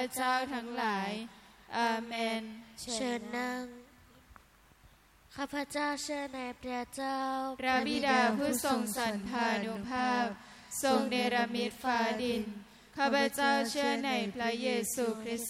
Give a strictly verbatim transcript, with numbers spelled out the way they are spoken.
เจ้าทั้งหลายอาเมนเชิญนั่งข้าพเจ้าเชื่อในพระเจ้าพระบิดาผู้ทรงสรรพานุภาพทรงเนรมิตฟ้าดินข้าพเจ้าเชื่อในพระเยซูคริสต์